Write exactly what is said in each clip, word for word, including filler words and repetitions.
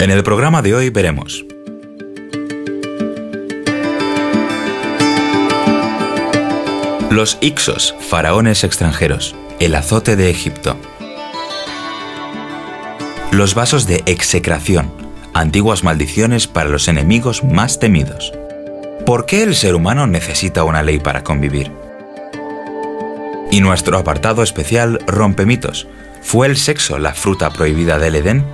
En el programa de hoy veremos: los Hicsos, faraones extranjeros, el azote de Egipto; los vasos de execración, antiguas maldiciones para los enemigos más temidos; ¿por qué el ser humano necesita una ley para convivir? Y nuestro apartado especial Rompemitos: ¿fue el sexo la fruta prohibida del Edén?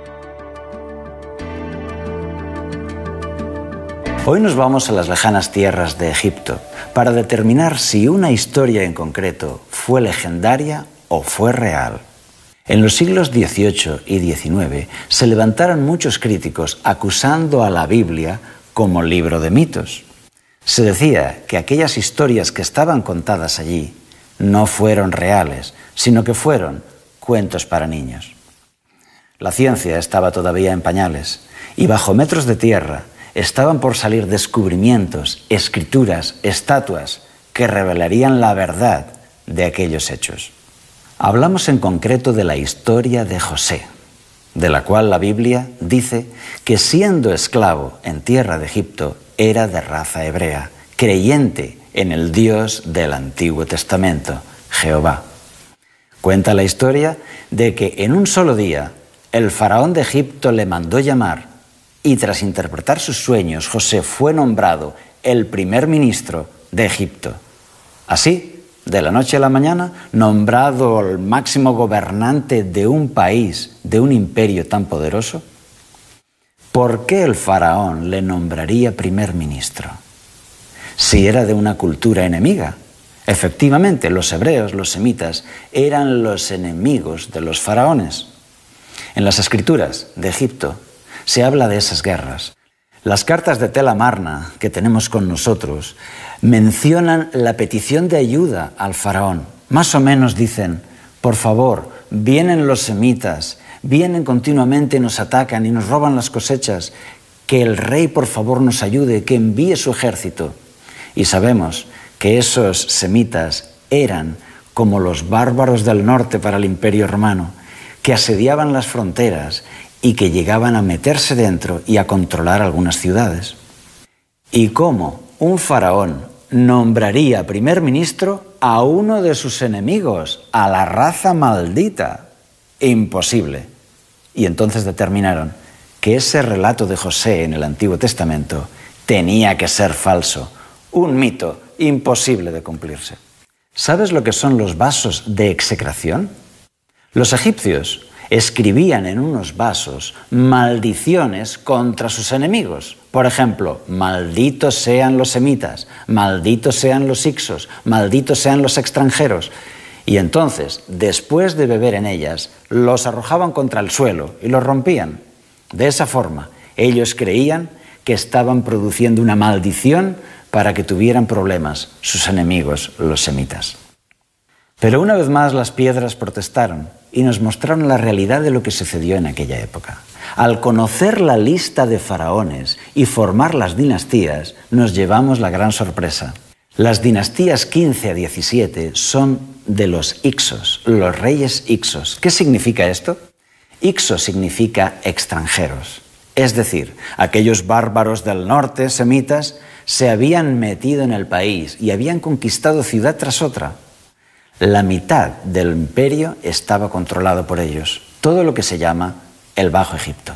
Hoy nos vamos a las lejanas tierras de Egipto para determinar si una historia en concreto fue legendaria o fue real. En los siglos dieciocho y diecinueve se levantaron muchos críticos acusando a la Biblia como libro de mitos. Se decía que aquellas historias que estaban contadas allí no fueron reales, sino que fueron cuentos para niños. La ciencia estaba todavía en pañales y bajo metros de tierra estaban por salir descubrimientos, escrituras, estatuas que revelarían la verdad de aquellos hechos. Hablamos en concreto de la historia de José, de la cual la Biblia dice que siendo esclavo en tierra de Egipto era de raza hebrea, creyente en el Dios del Antiguo Testamento, Jehová. Cuenta la historia de que en un solo día el faraón de Egipto le mandó llamar y tras interpretar sus sueños, José fue nombrado el primer ministro de Egipto. Así, de la noche a la mañana, nombrado el máximo gobernante de un país, de un imperio tan poderoso. ¿Por qué el faraón le nombraría primer ministro? Si era de una cultura enemiga. Efectivamente, los hebreos, los semitas, eran los enemigos de los faraones. En las escrituras de Egipto se habla de esas guerras. Las cartas de Tel Amarna que tenemos con nosotros mencionan la petición de ayuda al faraón. Más o menos dicen: por favor, vienen los semitas, vienen continuamente, nos atacan y nos roban las cosechas, que el rey por favor nos ayude, que envíe su ejército. Y sabemos que esos semitas eran como los bárbaros del norte para el Imperio Romano, que asediaban las fronteras y que llegaban a meterse dentro y a controlar algunas ciudades. ¿Y cómo un faraón nombraría primer ministro a uno de sus enemigos, a la raza maldita? Imposible. Y entonces determinaron que ese relato de José en el Antiguo Testamento tenía que ser falso, un mito imposible de cumplirse. ¿Sabes lo que son los vasos de execración? Los egipcios escribían en unos vasos maldiciones contra sus enemigos. Por ejemplo, malditos sean los semitas, malditos sean los hicsos, malditos sean los extranjeros. Y entonces, después de beber en ellas, los arrojaban contra el suelo y los rompían. De esa forma, ellos creían que estaban produciendo una maldición para que tuvieran problemas sus enemigos, los semitas. Pero una vez más las piedras protestaron y nos mostraron la realidad de lo que sucedió en aquella época. Al conocer la lista de faraones y formar las dinastías, nos llevamos la gran sorpresa. Las dinastías quince a diecisiete son de los Hicsos, los reyes Hicsos. ¿Qué significa esto? Hicsos significa extranjeros. Es decir, aquellos bárbaros del norte, semitas, se habían metido en el país y habían conquistado ciudad tras otra. La mitad del imperio estaba controlado por ellos, todo lo que se llama el Bajo Egipto.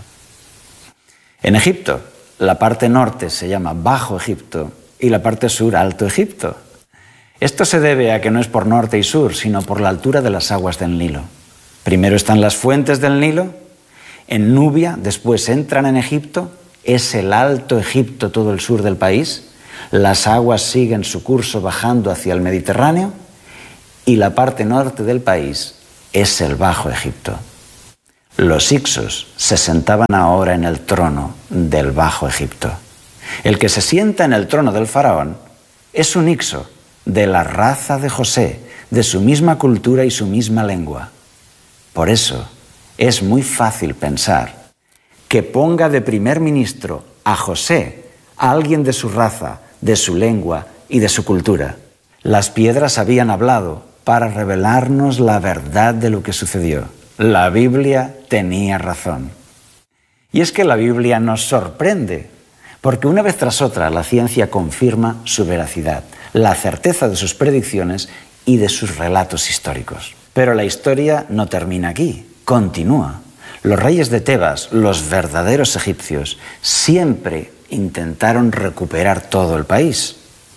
En Egipto, la parte norte se llama Bajo Egipto y la parte sur Alto Egipto. Esto se debe a que no es por norte y sur, sino por la altura de las aguas del Nilo. Primero están las fuentes del Nilo, en Nubia, después entran en Egipto, es el Alto Egipto todo el sur del país, las aguas siguen su curso bajando hacia el Mediterráneo, y la parte norte del país es el Bajo Egipto. Los Hicsos se sentaban ahora en el trono del Bajo Egipto. El que se sienta en el trono del faraón es un Hicso de la raza de José, de su misma cultura y su misma lengua. Por eso es muy fácil pensar que ponga de primer ministro a José, a alguien de su raza, de su lengua y de su cultura. Las piedras habían hablado para revelarnos la verdad de lo que sucedió. La Biblia tenía razón. Y es que la Biblia nos sorprende, porque una vez tras otra la ciencia confirma su veracidad, la certeza de sus predicciones y de sus relatos históricos. Pero la historia no termina aquí, continúa. Los reyes de Tebas, los verdaderos egipcios, siempre intentaron recuperar todo el país.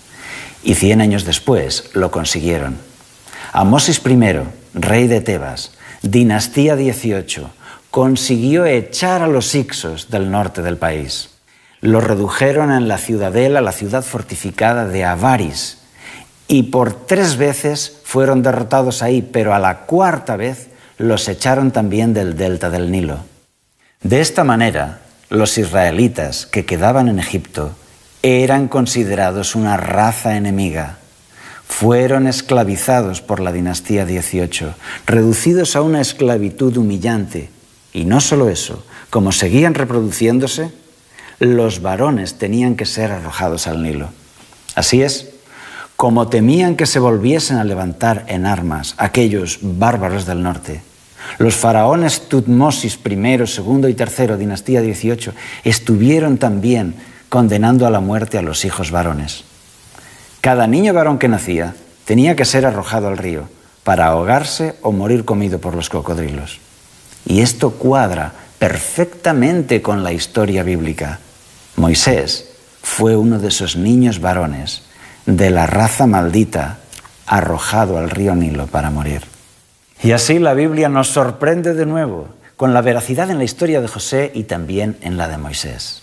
Y cien años después lo consiguieron. Amosis primero, rey de Tebas, dinastía dieciocho, consiguió echar a los hicsos del norte del país. Los redujeron en la ciudadela, la ciudad fortificada de Avaris, y por tres veces fueron derrotados ahí, pero a la cuarta vez los echaron también del delta del Nilo. De esta manera, los israelitas que quedaban en Egipto eran considerados una raza enemiga. Fueron esclavizados por la dinastía dieciocho, reducidos a una esclavitud humillante. Y no solo eso, como seguían reproduciéndose, los varones tenían que ser arrojados al Nilo. Así es, como temían que se volviesen a levantar en armas aquellos bárbaros del norte, los faraones Tutmosis primero, segundo y tercero, dinastía dieciocho, estuvieron también condenando a la muerte a los hijos varones. Cada niño varón que nacía tenía que ser arrojado al río para ahogarse o morir comido por los cocodrilos. Y esto cuadra perfectamente con la historia bíblica. Moisés fue uno de esos niños varones de la raza maldita arrojado al río Nilo para morir. Y así la Biblia nos sorprende de nuevo con la veracidad en la historia de José y también en la de Moisés.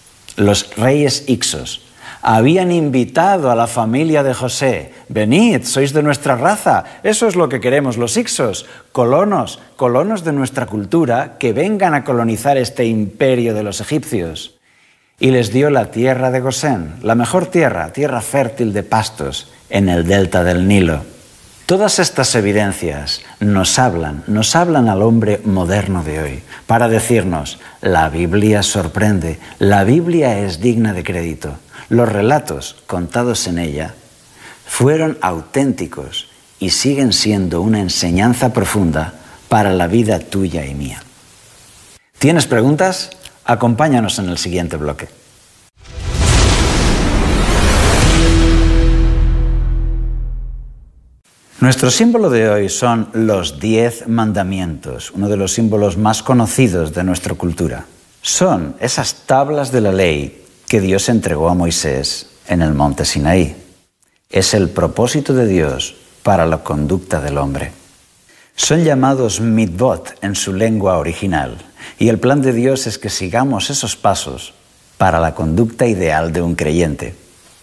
Los reyes hicsos habían invitado a la familia de José: venid, sois de nuestra raza, eso es lo que queremos los hicsos, colonos, colonos de nuestra cultura, que vengan a colonizar este imperio de los egipcios. Y les dio la tierra de Gosén, la mejor tierra, tierra fértil de pastos, en el delta del Nilo. Todas estas evidencias nos hablan, nos hablan al hombre moderno de hoy, para decirnos: la Biblia sorprende, la Biblia es digna de crédito. Los relatos contados en ella fueron auténticos y siguen siendo una enseñanza profunda para la vida tuya y mía. ¿Tienes preguntas? Acompáñanos en el siguiente bloque. Nuestro símbolo de hoy son los diez mandamientos, uno de los símbolos más conocidos de nuestra cultura. Son esas tablas de la ley que Dios entregó a Moisés en el monte Sinaí. Es el propósito de Dios para la conducta del hombre. Son llamados mitvot en su lengua original, y el plan de Dios es que sigamos esos pasos para la conducta ideal de un creyente.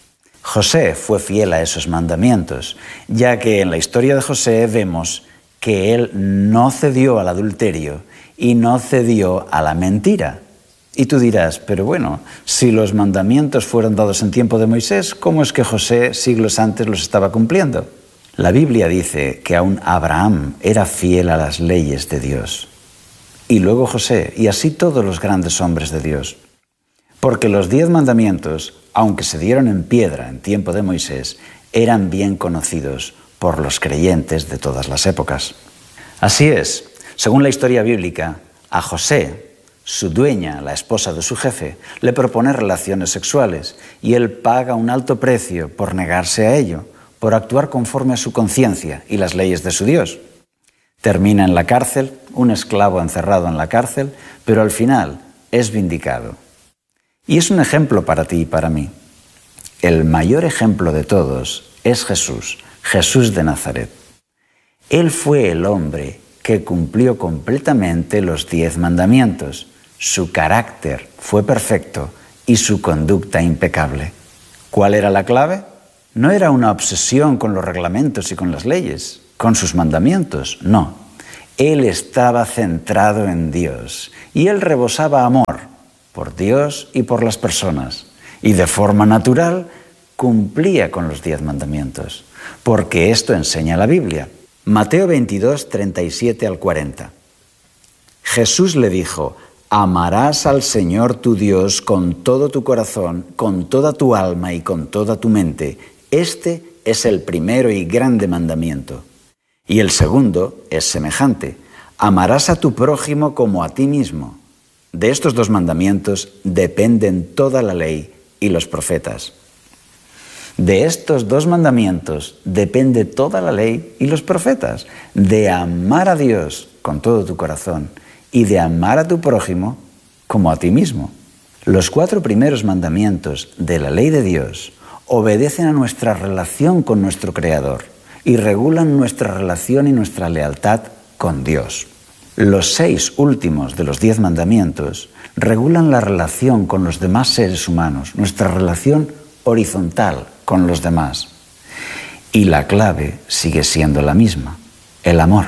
José fue fiel a esos mandamientos, ya que en la historia de José vemos que él no cedió al adulterio y no cedió a la mentira. Y tú dirás: pero bueno, si los mandamientos fueron dados en tiempo de Moisés, ¿cómo es que José siglos antes los estaba cumpliendo? La Biblia dice que aún Abraham era fiel a las leyes de Dios. Y luego José, y así todos los grandes hombres de Dios. Porque los diez mandamientos, aunque se dieron en piedra en tiempo de Moisés, eran bien conocidos por los creyentes de todas las épocas. Así es, según la historia bíblica, a José, su dueña, la esposa de su jefe, le propone relaciones sexuales y él paga un alto precio por negarse a ello, por actuar conforme a su conciencia y las leyes de su Dios. Termina en la cárcel, un esclavo encerrado en la cárcel, pero al final es vindicado. Y es un ejemplo para ti y para mí. El mayor ejemplo de todos es Jesús, Jesús de Nazaret. Él fue el hombre que cumplió completamente los diez mandamientos. Su carácter fue perfecto y su conducta impecable. ¿Cuál era la clave? No era una obsesión con los reglamentos y con las leyes, con sus mandamientos, no. Él estaba centrado en Dios y él rebosaba amor por Dios y por las personas. Y de forma natural cumplía con los diez mandamientos, porque esto enseña la Biblia. Mateo veintidós, treinta y siete al cuarenta. Jesús le dijo: amarás al Señor tu Dios con todo tu corazón, con toda tu alma y con toda tu mente. Este es el primero y grande mandamiento. Y el segundo es semejante: amarás a tu prójimo como a ti mismo. de estos dos mandamientos dependen toda la ley y los profetas. De estos dos mandamientos depende toda la ley y los profetas, de amar a Dios con todo tu corazón y de amar a tu prójimo como a ti mismo. Los cuatro primeros mandamientos de la ley de Dios obedecen a nuestra relación con nuestro Creador y regulan nuestra relación y nuestra lealtad con Dios. Los seis últimos de los diez mandamientos regulan la relación con los demás seres humanos, nuestra relación horizontal con los demás. Y la clave sigue siendo la misma, el amor.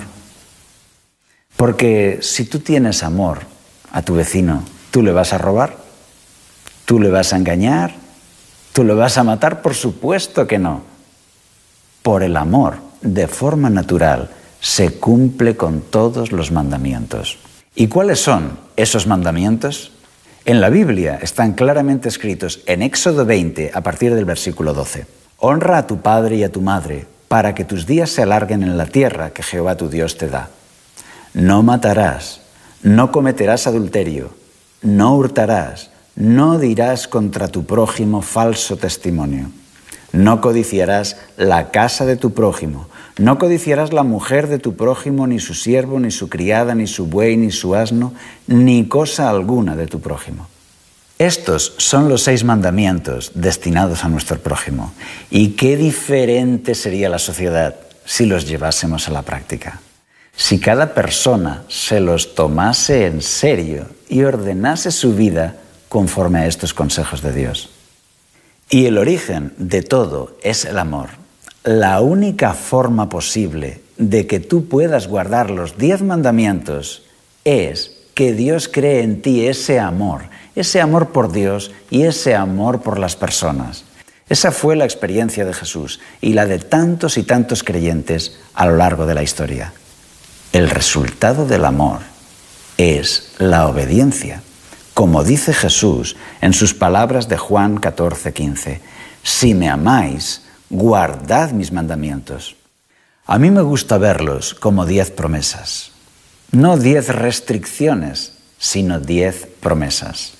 Porque si tú tienes amor a tu vecino, ¿tú le vas a robar? ¿Tú le vas a engañar? ¿Tú le vas a matar? Por supuesto que no. Por el amor, de forma natural, se cumple con todos los mandamientos. ¿Y cuáles son esos mandamientos? En la Biblia están claramente escritos en Éxodo veinte, a partir del versículo doce. Honra a tu padre y a tu madre, para que tus días se alarguen en la tierra que Jehová tu Dios te da. No matarás, no cometerás adulterio, no hurtarás, no dirás contra tu prójimo falso testimonio. No codiciarás la casa de tu prójimo, no codiciarás la mujer de tu prójimo, ni su siervo, ni su criada, ni su buey, ni su asno, ni cosa alguna de tu prójimo. Estos son los seis mandamientos destinados a nuestro prójimo. ¿Y qué diferente sería la sociedad si los llevásemos a la práctica? Si cada persona se los tomase en serio y ordenase su vida conforme a estos consejos de Dios. Y el origen de todo es el amor. La única forma posible de que tú puedas guardar los diez mandamientos es que Dios cree en ti ese amor, ese amor por Dios y ese amor por las personas. Esa fue la experiencia de Jesús y la de tantos y tantos creyentes a lo largo de la historia. El resultado del amor es la obediencia. Como dice Jesús en sus palabras de Juan catorce, quince, si me amáis, guardad mis mandamientos. A mí me gusta verlos como diez promesas. No diez restricciones, sino diez promesas.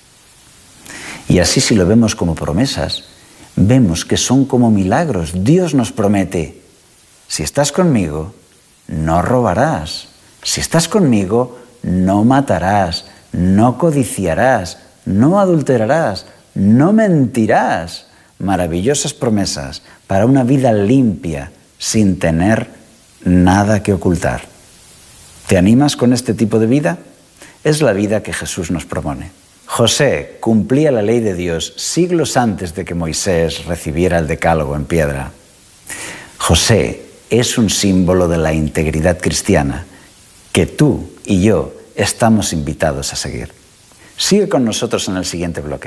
Y así, si lo vemos como promesas, vemos que son como milagros. Dios nos promete, si estás conmigo, no robarás. Si estás conmigo, no matarás, no codiciarás, no adulterarás, no mentirás. Maravillosas promesas para una vida limpia, sin tener nada que ocultar. ¿Te animas con este tipo de vida? Es la vida que Jesús nos propone. José cumplía la ley de Dios siglos antes de que Moisés recibiera el decálogo en piedra. José es un símbolo de la integridad cristiana que tú y yo estamos invitados a seguir. Sigue con nosotros en el siguiente bloque.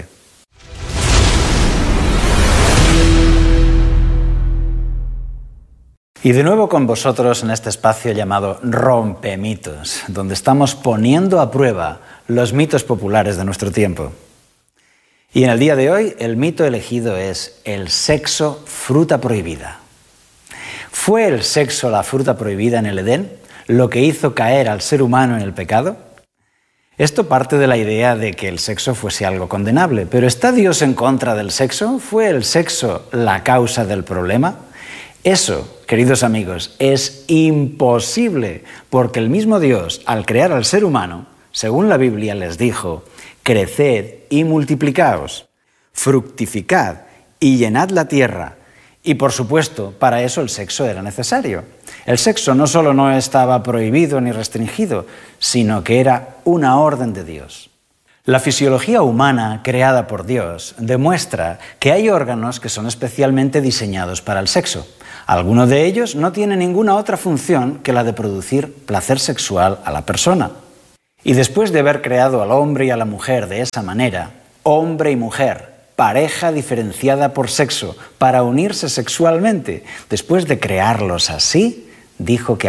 Y de nuevo con vosotros en este espacio llamado Rompemitos, donde estamos poniendo a prueba los mitos populares de nuestro tiempo. Y en el día de hoy el mito elegido es el sexo fruta prohibida. ¿Fue el sexo la fruta prohibida en el Edén lo que hizo caer al ser humano en el pecado? Esto parte de la idea de que el sexo fuese algo condenable, pero ¿está Dios en contra del sexo? ¿Fue el sexo la causa del problema? Eso, queridos amigos, es imposible, porque el mismo Dios, al crear al ser humano, según la Biblia les dijo, creced y multiplicaos, fructificad y llenad la tierra. Y por supuesto, para eso el sexo era necesario. El sexo no solo no estaba prohibido ni restringido, sino que era una orden de Dios. La fisiología humana creada por Dios demuestra que hay órganos que son especialmente diseñados para el sexo. Algunos de ellos no tienen ninguna otra función que la de producir placer sexual a la persona. Y después de haber creado al hombre y a la mujer de esa manera, hombre y mujer, pareja diferenciada por sexo, para unirse sexualmente, después de crearlos así, dijo que